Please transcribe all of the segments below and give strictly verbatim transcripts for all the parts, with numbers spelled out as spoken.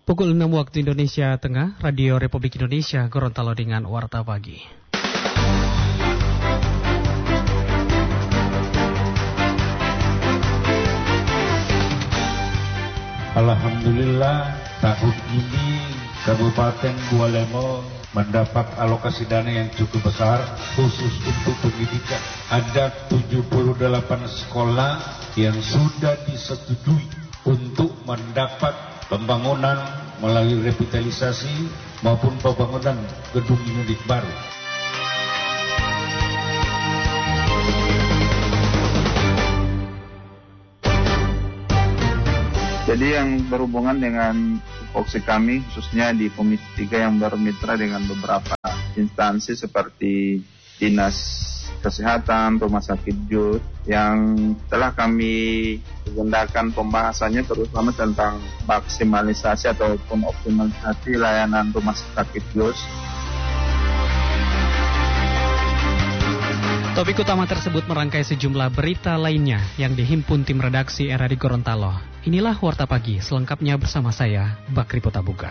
Pukul enam waktu Indonesia Tengah, Radio Republik Indonesia, Gorontalo dengan Warta Pagi. Alhamdulillah, tahun ini Kabupaten Bualemo mendapat alokasi dana yang cukup besar khusus untuk pendidikan. Ada tujuh puluh delapan sekolah yang sudah disetujui untuk mendapat pembangunan melalui revitalisasi maupun pembangunan gedung unit baru. Jadi yang berhubungan dengan tupoksi kami khususnya di Komisi tiga yang bermitra dengan beberapa instansi seperti Dinas Kesehatan, Rumah Sakit J U S yang telah kami agendakan pembahasannya terutama tentang maksimalisasi ataupun optimalisasi layanan Rumah Sakit J U S. Topik utama tersebut merangkai sejumlah berita lainnya yang dihimpun tim redaksi R R I Gorontalo. Inilah Warta Pagi, selengkapnya bersama saya, Bakri Potabuga.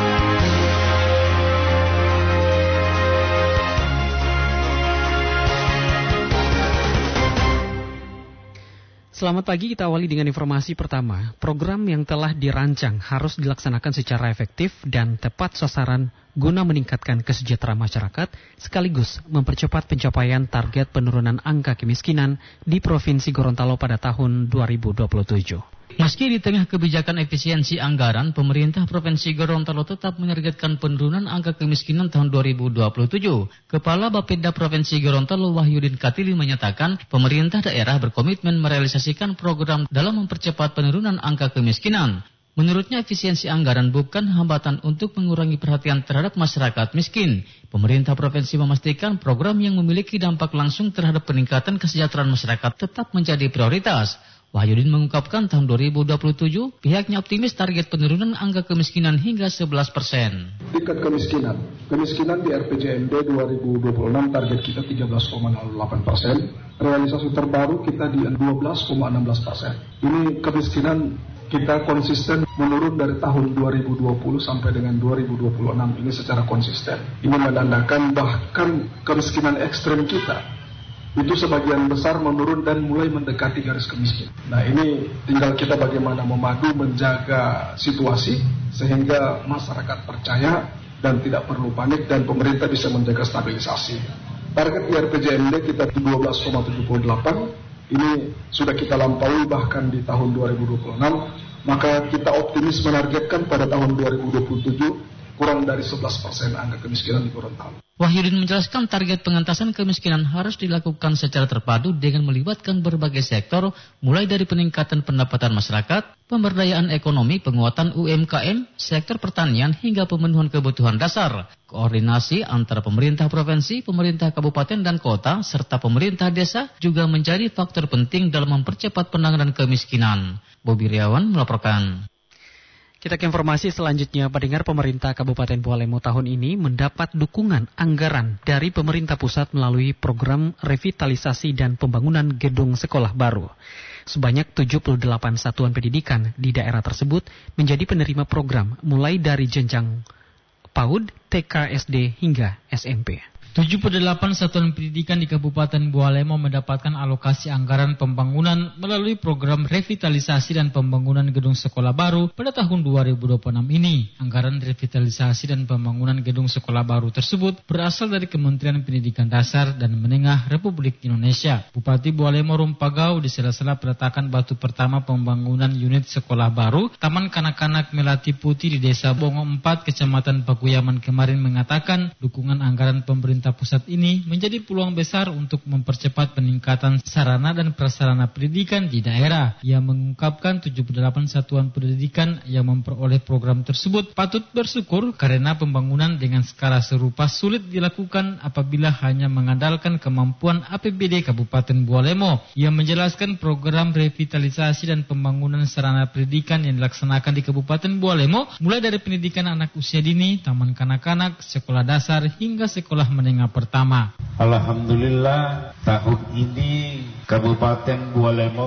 Selamat pagi, kita awali dengan informasi pertama. Program yang telah dirancang harus dilaksanakan secara efektif dan tepat sasaran guna meningkatkan kesejahteraan masyarakat, sekaligus mempercepat pencapaian target penurunan angka kemiskinan di Provinsi Gorontalo pada tahun dua ribu dua puluh tujuh. Meski di tengah kebijakan efisiensi anggaran, pemerintah Provinsi Gorontalo tetap menargetkan penurunan angka kemiskinan tahun dua ribu dua puluh tujuh. Kepala Bapeda Provinsi Gorontalo Wahyudin Katili menyatakan, pemerintah daerah berkomitmen merealisasikan program dalam mempercepat penurunan angka kemiskinan. Menurutnya, efisiensi anggaran bukan hambatan untuk mengurangi perhatian terhadap masyarakat miskin. Pemerintah provinsi memastikan program yang memiliki dampak langsung terhadap peningkatan kesejahteraan masyarakat tetap menjadi prioritas. Wahyudin mengungkapkan tahun dua ribu dua puluh tujuh pihaknya optimis target penurunan angka kemiskinan hingga sebelas persen. Tingkat kemiskinan. Kemiskinan di R P J M D dua ribu dua puluh enam target kita tiga belas koma nol delapan persen. Realisasi terbaru kita di dua belas koma enam belas persen. Ini kemiskinan kita konsisten menurun dari tahun dua ribu dua puluh sampai dengan dua ribu dua puluh enam ini secara konsisten. Ini menandakan bahkan kemiskinan ekstrem kita itu sebagian besar menurun dan mulai mendekati garis kemiskinan. Nah, ini tinggal kita bagaimana memadu menjaga situasi sehingga masyarakat percaya dan tidak perlu panik dan pemerintah bisa menjaga stabilisasi. Target I R P J M D kita di dua belas koma tujuh delapan, ini sudah kita lampaui bahkan di tahun dua ribu dua puluh enam, maka kita optimis menargetkan pada tahun dua ribu dua puluh tujuh kurang dari sebelas persen angka kemiskinan di Gorontalo. Wahyudin menjelaskan target pengentasan kemiskinan harus dilakukan secara terpadu dengan melibatkan berbagai sektor, mulai dari peningkatan pendapatan masyarakat, pemberdayaan ekonomi, penguatan U M K M, sektor pertanian, hingga pemenuhan kebutuhan dasar. Koordinasi antara pemerintah provinsi, pemerintah kabupaten dan kota, serta pemerintah desa juga menjadi faktor penting dalam mempercepat penanganan kemiskinan. Bobi Riawan melaporkan. Kita ke informasi selanjutnya. Pendengar, pemerintah Kabupaten Bualemo tahun ini mendapat dukungan anggaran dari pemerintah pusat melalui program revitalisasi dan pembangunan gedung sekolah baru. Sebanyak tujuh puluh delapan satuan pendidikan di daerah tersebut menjadi penerima program mulai dari jenjang PAUD, T K, S D hingga S M P. tujuh puluh delapan satuan pendidikan di Kabupaten Bualemo mendapatkan alokasi anggaran pembangunan melalui program revitalisasi dan pembangunan gedung sekolah baru pada tahun dua ribu dua puluh enam ini. Anggaran revitalisasi dan pembangunan gedung sekolah baru tersebut berasal dari Kementerian Pendidikan Dasar dan Menengah Republik Indonesia. Bupati Bualemo Rumpagau di sela-sela peletakan batu pertama pembangunan unit sekolah baru Taman Kanak-Kanak Melati Putih di Desa Bongo empat, Kecamatan Pakuyaman kemarin mengatakan dukungan anggaran pemerintah pusat ini menjadi peluang besar untuk mempercepat peningkatan sarana dan prasarana pendidikan di daerah. Ia mengungkapkan tujuh puluh delapan satuan pendidikan yang memperoleh program tersebut patut bersyukur karena pembangunan dengan skala serupa sulit dilakukan apabila hanya mengandalkan kemampuan A P B D Kabupaten Bualemo. Ia menjelaskan program revitalisasi dan pembangunan sarana pendidikan yang dilaksanakan di Kabupaten Bualemo mulai dari pendidikan anak usia dini, taman kanak-kanak, sekolah dasar hingga sekolah menengah pertama. Alhamdulillah, tahun ini Kabupaten Bualemo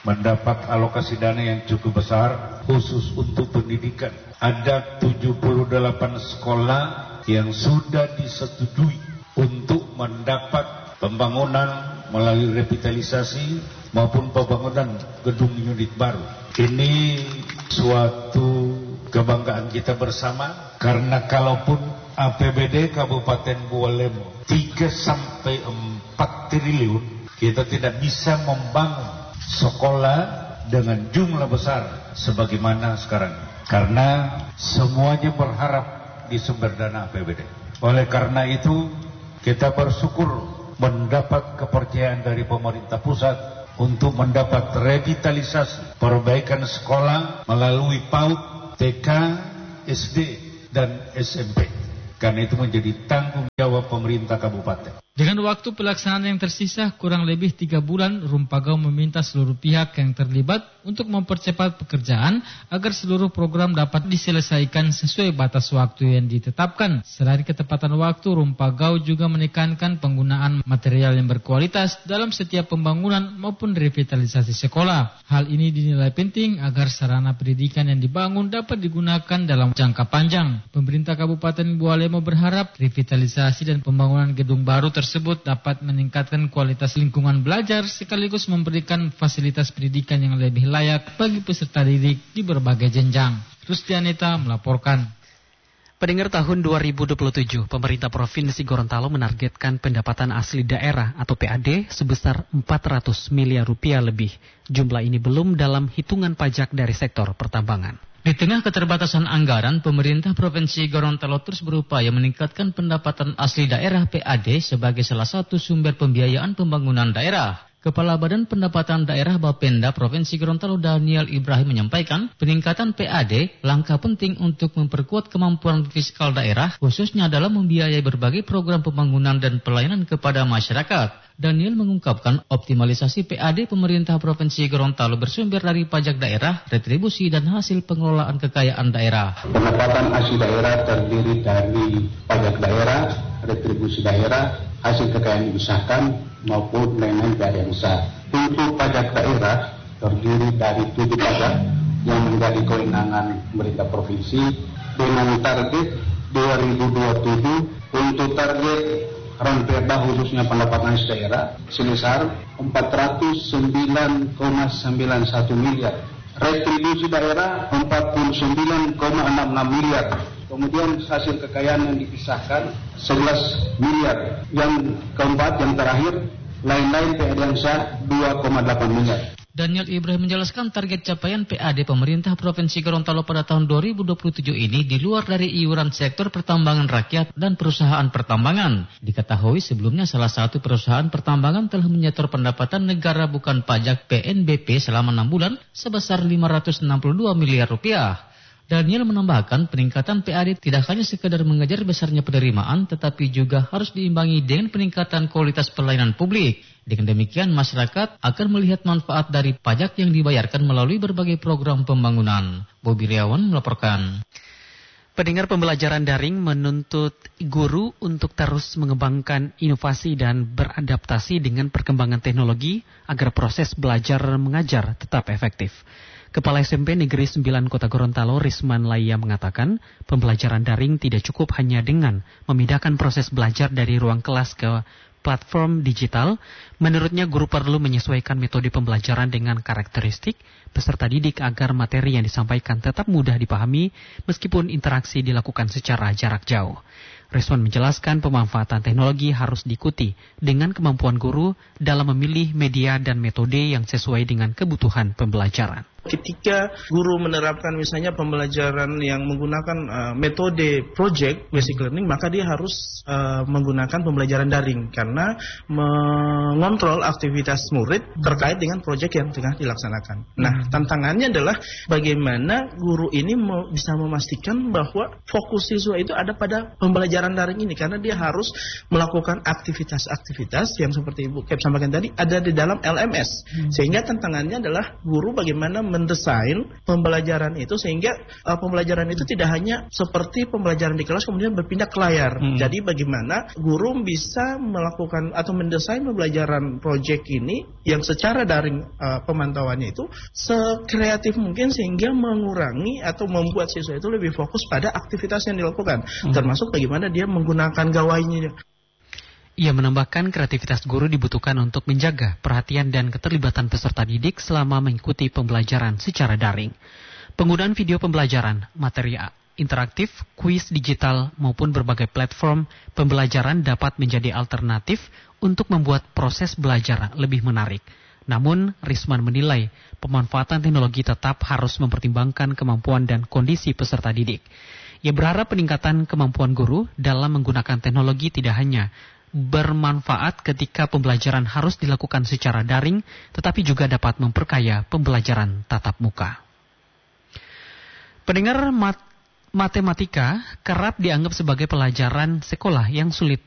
mendapat alokasi dana yang cukup besar khusus untuk pendidikan. Ada tujuh puluh delapan sekolah yang sudah disetujui untuk mendapat pembangunan melalui revitalisasi maupun pembangunan gedung unit baru. Ini suatu kebanggaan kita bersama, karena kalaupun A P B D Kabupaten Bualemo tiga sampai empat triliun, kita tidak bisa membangun sekolah dengan jumlah besar sebagaimana sekarang, karena semuanya berharap di sumber dana A P B D. Oleh karena itu, kita bersyukur mendapat kepercayaan dari pemerintah pusat untuk mendapat revitalisasi perbaikan sekolah melalui PAUD, T K, S D, dan S M P. Karena itu menjadi tanggung jawab pemerintah kabupaten. Dengan waktu pelaksanaan yang tersisa kurang lebih tiga bulan, Rumpagau meminta seluruh pihak yang terlibat untuk mempercepat pekerjaan agar seluruh program dapat diselesaikan sesuai batas waktu yang ditetapkan. Selain ketepatan waktu, Rumpagau juga menekankan penggunaan material yang berkualitas dalam setiap pembangunan maupun revitalisasi sekolah. Hal ini dinilai penting agar sarana pendidikan yang dibangun dapat digunakan dalam jangka panjang. Pemerintah Kabupaten Bualemo berharap revitalisasi dan pembangunan gedung baru tersebut tersebut dapat meningkatkan kualitas lingkungan belajar sekaligus memberikan fasilitas pendidikan yang lebih layak bagi peserta didik di berbagai jenjang. Rustianita melaporkan. Pendengar, tahun dua ribu dua puluh tujuh, pemerintah Provinsi Gorontalo menargetkan pendapatan asli daerah atau P A D sebesar empat ratus miliar rupiah lebih. Jumlah ini belum dalam hitungan pajak dari sektor pertambangan. Di tengah keterbatasan anggaran, pemerintah Provinsi Gorontalo terus berupaya meningkatkan pendapatan asli daerah P A D sebagai salah satu sumber pembiayaan pembangunan daerah. Kepala Badan Pendapatan Daerah Bapenda Provinsi Gorontalo Daniel Ibrahim menyampaikan, peningkatan P A D langkah penting untuk memperkuat kemampuan fiskal daerah, khususnya dalam membiayai berbagai program pembangunan dan pelayanan kepada masyarakat. Daniel mengungkapkan optimalisasi P A D pemerintah Provinsi Gorontalo bersumber dari pajak daerah, retribusi, dan hasil pengelolaan kekayaan daerah. Pendapatan asli daerah terdiri dari pajak daerah, retribusi daerah, hasil kekayaan diusahakan maupun lain-lain yang sah. Untuk pajak daerah terdiri dari tujuh pajak yang menjadi kewenangan pemerintah provinsi dengan target dua ribu dua puluh tujuh untuk target Ranperda khususnya pendapatan asli daerah sebesar empat ratus sembilan koma sembilan satu miliar. Retribusi daerah empat puluh sembilan koma enam enam miliar. Kemudian hasil kekayaan yang dipisahkan sebelas miliar. Yang keempat, yang terakhir, lain-lain P A D yang sah dua koma delapan miliar. Daniel Ibrahim menjelaskan target capaian P A D pemerintah Provinsi Gorontalo pada tahun dua ribu dua puluh tujuh ini di luar dari iuran sektor pertambangan rakyat dan perusahaan pertambangan. Diketahui sebelumnya salah satu perusahaan pertambangan telah menyetor pendapatan negara bukan pajak P N B P selama enam bulan sebesar lima ratus enam puluh dua miliar rupiah. Daniel menambahkan peningkatan P A D tidak hanya sekedar mengejar besarnya penerimaan, tetapi juga harus diimbangi dengan peningkatan kualitas pelayanan publik. Dengan demikian, masyarakat akan melihat manfaat dari pajak yang dibayarkan melalui berbagai program pembangunan. Bobi Riawan melaporkan. Pendengar, pembelajaran daring menuntut guru untuk terus mengembangkan inovasi dan beradaptasi dengan perkembangan teknologi agar proses belajar mengajar tetap efektif. Kepala S M P Negeri sembilan Kota Gorontalo, Risman Laia, mengatakan pembelajaran daring tidak cukup hanya dengan memindahkan proses belajar dari ruang kelas ke platform digital. Menurutnya, guru perlu menyesuaikan metode pembelajaran dengan karakteristik peserta didik agar materi yang disampaikan tetap mudah dipahami meskipun interaksi dilakukan secara jarak jauh. Risman menjelaskan pemanfaatan teknologi harus diikuti dengan kemampuan guru dalam memilih media dan metode yang sesuai dengan kebutuhan pembelajaran. Ketika guru menerapkan misalnya pembelajaran yang menggunakan uh, metode project basic learning, maka dia harus uh, menggunakan pembelajaran daring karena mengontrol aktivitas murid terkait dengan project yang tengah dilaksanakan. Nah, tantangannya adalah bagaimana guru ini mau, bisa memastikan bahwa fokus siswa itu ada pada pembelajaran daring ini, karena dia harus melakukan aktivitas-aktivitas yang seperti Ibu Kep sampaikan tadi ada di dalam L M S. Sehingga tantangannya adalah guru bagaimana mendesain pembelajaran itu sehingga uh, pembelajaran itu tidak hanya seperti pembelajaran di kelas kemudian berpindah ke layar. Hmm. Jadi bagaimana guru bisa melakukan atau mendesain pembelajaran proyek ini yang secara daring uh, pemantauannya itu sekreatif mungkin sehingga mengurangi atau membuat siswa itu lebih fokus pada aktivitas yang dilakukan, hmm. termasuk bagaimana dia menggunakan gawainya. Ia menambahkan kreativitas guru dibutuhkan untuk menjaga perhatian dan keterlibatan peserta didik selama mengikuti pembelajaran secara daring. Penggunaan video pembelajaran, materi interaktif, kuis digital maupun berbagai platform pembelajaran dapat menjadi alternatif untuk membuat proses belajar lebih menarik. Namun, Risman menilai pemanfaatan teknologi tetap harus mempertimbangkan kemampuan dan kondisi peserta didik. Ia berharap peningkatan kemampuan guru dalam menggunakan teknologi tidak hanya bermanfaat ketika pembelajaran harus dilakukan secara daring, tetapi juga dapat memperkaya pembelajaran tatap muka. Pendengar mat- matematika kerap dianggap sebagai pelajaran sekolah yang sulit